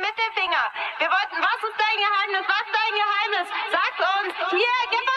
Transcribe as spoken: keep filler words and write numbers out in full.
Mittelfinger. Wir wollten, was ist dein Geheimnis? Was ist dein Geheimnis? Sag's uns. Hier, gib uns